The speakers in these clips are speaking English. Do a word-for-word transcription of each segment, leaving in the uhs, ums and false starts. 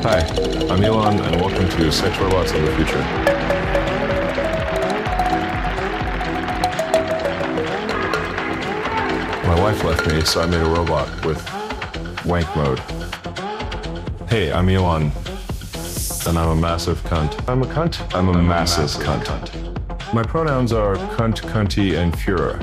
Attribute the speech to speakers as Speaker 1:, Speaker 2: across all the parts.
Speaker 1: Hi, I'm Elon, and welcome to Sex Robots of the Future. My wife left me, so I made a robot with wank mode. Hey, I'm Elon, and I'm a massive cunt. I'm a cunt? I'm a, I'm massive, a massive cunt. cunt. My pronouns are cunt, cunty, and Führer.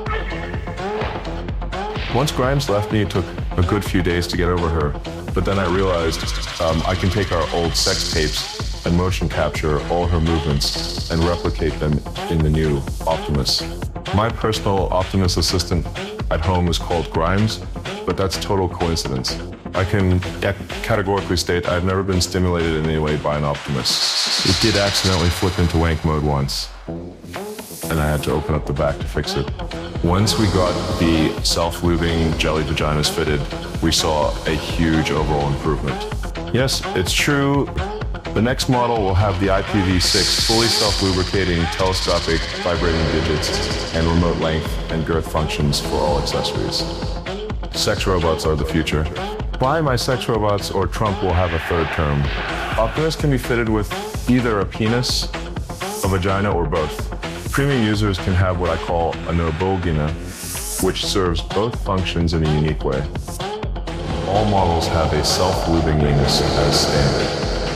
Speaker 1: Once Grimes left me, it took a good few days to get over her, but then I realized um, I can take our old sex tapes and motion capture all her movements and replicate them in the new Optimus. My personal Optimus assistant at home is called Grimes, but that's total coincidence. I can categorically state I've never been stimulated in any way by an Optimus. It did accidentally flip into wank mode once, and I had to open up the back to fix it. Once we got the self-lubing jelly vaginas fitted, we saw a huge overall improvement. Yes, it's true. The next model will have the I P v six fully self-lubricating telescopic vibrating digits and remote length and girth functions for all accessories. Sex robots are the future. Buy my sex robots or Trump will have a third term. Optimus can be fitted with either a penis, a vagina, or both. Premium users can have what I call a Nobogina, which serves both functions in a unique way. All models have a self-lubing anus as standard.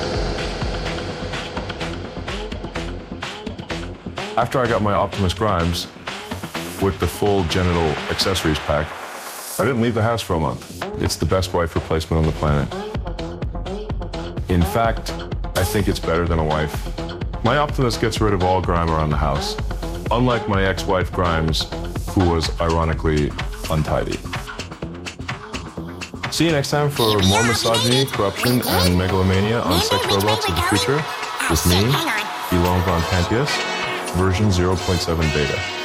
Speaker 1: After I got my Optimus Grimes with the full genital accessories pack, I didn't leave the house for a month. It's the best wife replacement on the planet. In fact, I think it's better than a wife. My Optimus gets rid of all grime around the house, unlike my ex-wife Grimes, who was ironically untidy. See you next time for more misogyny, corruption, and megalomania on Sex Robots of the Future with me, Elon Von Pantius, version zero point seven beta.